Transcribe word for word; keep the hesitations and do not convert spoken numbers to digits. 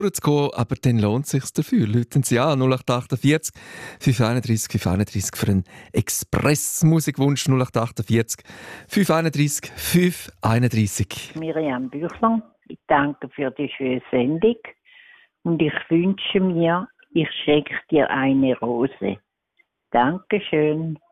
zu gehen, aber dann lohnt es sich dafür. Läuten Sie an, null acht achtundvierzig, fünf einunddreißig, fünf einunddreißig für einen Express-Musikwunsch, null acht achtundvierzig, fünf einunddreißig, fünf einunddreißig. Miriam Büchler, ich danke für die schöne Sendung und ich wünsche mir, ich schenke dir eine Rose. Dankeschön.